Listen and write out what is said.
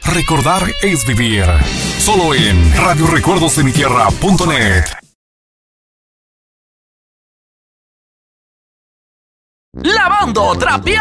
Recordar es vivir. Solo en radiorecuerdosdemitierra.net. Lavando, trapeando.